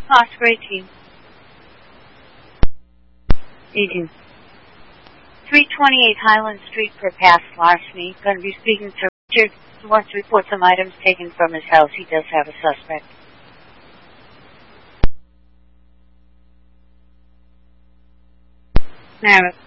Oscar 18. 18. 328 Highland Street for past larceny. Going to be speaking to Richard. He wants to report some items taken from his house. He does have a suspect. Now,